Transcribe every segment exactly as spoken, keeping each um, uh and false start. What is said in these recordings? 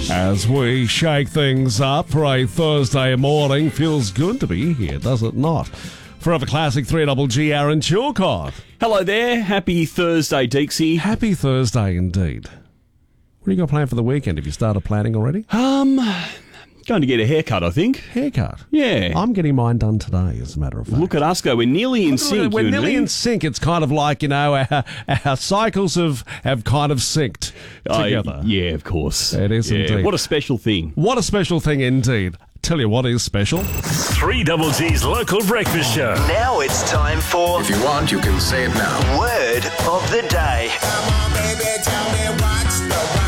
As we shake things up for a Thursday morning, feels good to be here, does it not? Forever Classic three Double G, Aaron Chilcott. Hello there. Happy Thursday, Deeksy. Happy Thursday indeed. What do you got planned for the weekend? Have you started planning already? Um, going to get a haircut, I think. Haircut? Yeah. I'm getting mine done today, as a matter of fact. Look at us go. We're nearly in Look, sync. We're you and nearly me. in sync. It's kind of like, you know, our, our cycles have, have kind of synced together. Uh, yeah, of course. It is yeah. indeed. What a special thing. What a special thing indeed. Tell you what is special. three Double G's local breakfast show. Now it's time for If you want, you can say it now. Word of the Day. Come on, baby, tell me what's the word.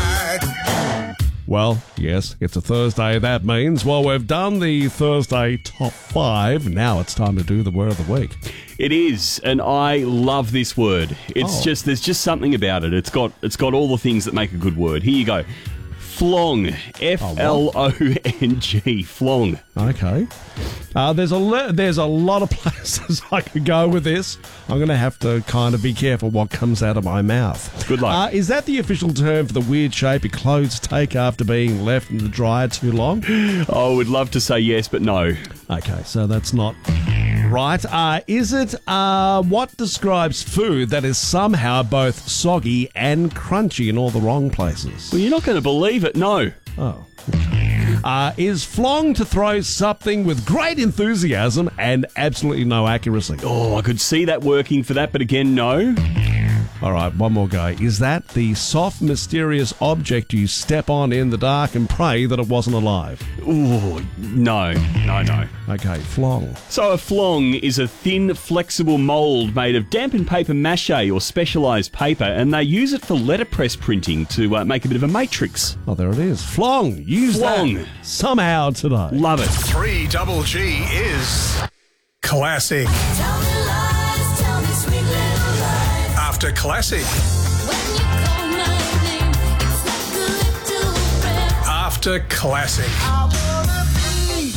Well, yes, it's a Thursday. That means, well, we've done the Thursday top five. Now it's time to do the word of the week. It is, and I love this word. It's Oh. just, there's just something about it. It's got, it's got all the things that make a good word. Here you go. Flong. F L O N G. Flong. Okay. Uh, there's a le- there's a lot of places I could go with this. I'm going to have to kind of be careful what comes out of my mouth. Good luck. Uh, is that the official term for the weird shape your clothes take after being left in the dryer too long? I would love to say yes, but no. Okay, so that's not right. Uh, is it uh, what describes food that is somehow both soggy and crunchy in all the wrong places? Well, you're not going to believe it. No. Oh. Uh, is flong to throw something with great enthusiasm and absolutely no accuracy? Oh, I could see that working for that, but again, no. All right, one more go. Is that the soft, mysterious object you step on in the dark and pray that it wasn't alive? Ooh, no, no, no. Okay, flong. So a flong is a thin, flexible mould made of dampened paper mache or specialised paper, and they use it for letterpress printing to uh, make a bit of a matrix. Oh, there it is. Flong. Use Flong. that somehow today. Love it. three Double G is classic. Tell me lies, tell me sweet little lies. After classic. When you call my name, it's like a little prayer. After classic. I wanna be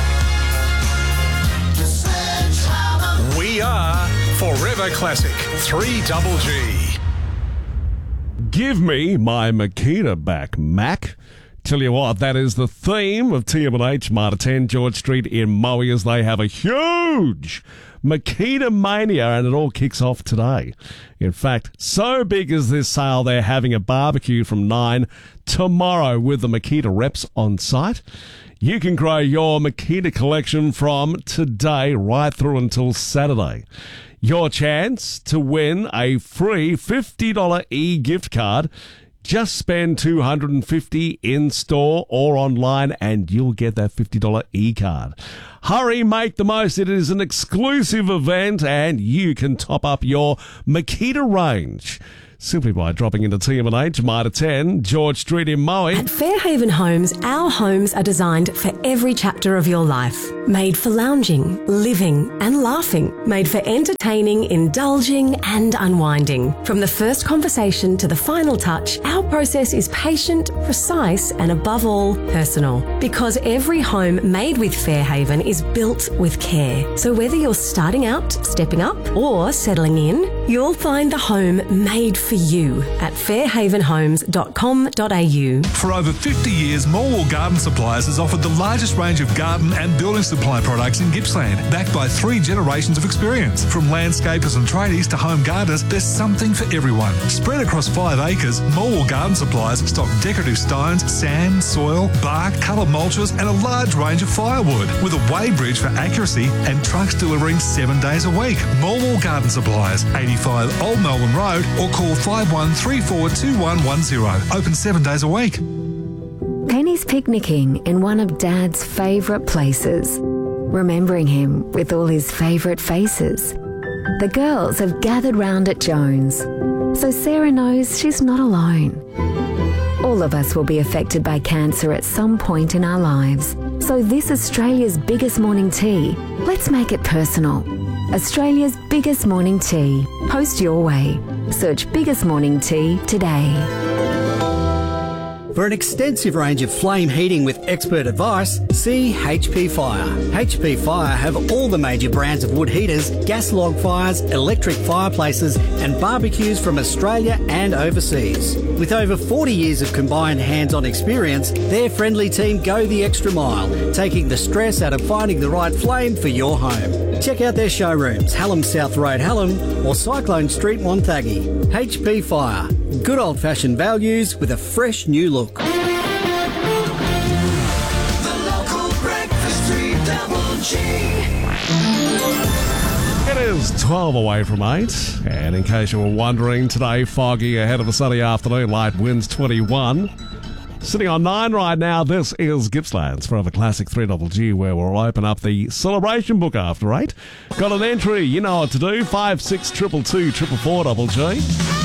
the sledgehammer. We are Forever Classic three Double G. Give me my Makita back, Mac. Tell you what, that is the theme of T M and H, Marta ten, George Street in Maui, as they have a huge Makita mania, and it all kicks off today. In fact, so big is this sale, they're having a barbecue from nine tomorrow with the Makita reps on site. You can grow your Makita collection from today right through until Saturday. Your chance to win a free fifty dollars e-gift card. Just spend two hundred fifty dollars in-store or online and you'll get that fifty dollars e-card. Hurry, make the most. It is an exclusive event and you can top up your Makita range simply by dropping into T M and H, Marta ten, George Street in Maui. At Fairhaven Homes, our homes are designed for every chapter of your life. Made for lounging, living and laughing. Made for entertaining, indulging and unwinding. From the first conversation to the final touch, our process is patient, precise and above all, personal. Because every home made with Fairhaven is built with care. So whether you're starting out, stepping up or settling in, you'll find the home made for you at fairhaven homes dot com dot a u. For over fifty years, Morwell Garden Supplies has offered the largest range of garden and building supply products in Gippsland, backed by three generations of experience. From landscapers and tradies to home gardeners, there's something for everyone. Spread across five acres, Morwell Garden Supplies stock decorative stones, sand, soil, bark, coloured mulches and a large range of firewood, with a weighbridge for accuracy and trucks delivering seven days a week. Morwell Garden Supplies, eighty-five Old Melbourne Road, or call five one three four two one one zero. Open seven days a week. Penny's picnicking in one of Dad's favourite places, remembering him with all his favourite faces. The girls have gathered round at Jones, so Sarah knows she's not alone. All of us will be affected by cancer at some point in our lives, so this Australia's biggest morning tea, let's make it personal. Australia's biggest morning tea. Post your way. Search Biggest Morning Tea today. For an extensive range of flame heating with expert advice, see H P Fire. H P Fire have all the major brands of wood heaters, gas log fires, electric fireplaces and barbecues from Australia and overseas. With over forty years of combined hands-on experience, their friendly team go the extra mile, taking the stress out of finding the right flame for your home. Check out their showrooms, Hallam South Road, Hallam or Cyclone Street, Wonthaggi. H P Fire. Good old-fashioned values with a fresh new look. The local breakfast, three double G. It is twelve away from eight, and in case you were wondering, today foggy ahead of a sunny afternoon, light winds twenty-one. Sitting on nine right now, this is Gippsland's Forever Classic three double G, where we'll open up the celebration book after eight. Got an entry, you know what to do, five six two two two four four double G.